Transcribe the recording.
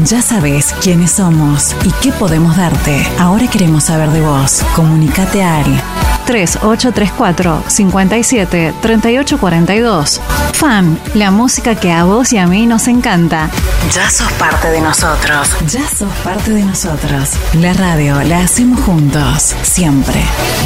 Ya sabes quiénes somos y qué podemos darte. Ahora queremos saber de vos. Comunicate al 3834-57-3842. Fan, la música que a vos y a mí nos encanta. Ya sos parte de nosotros. Ya sos parte de nosotros. La radio la hacemos juntos, siempre.